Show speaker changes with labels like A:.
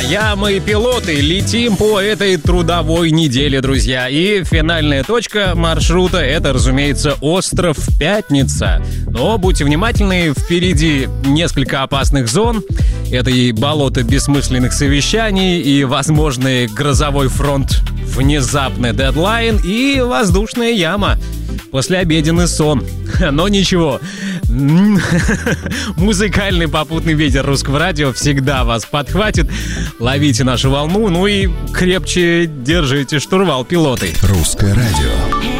A: Я, мы пилоты, летим по этой трудовой неделе, друзья. И финальная точка маршрута — это, разумеется, остров Пятница. Но будьте внимательны, впереди несколько опасных зон. Это и болото бессмысленных совещаний, и возможный грозовой фронт, внезапный дедлайн и воздушная яма. Послеобеденный сон. Но ничего. Музыкальный попутный ветер Русского радио всегда вас подхватит. Ловите нашу волну, ну и крепче держите штурвал, пилоты.
B: Русское радио.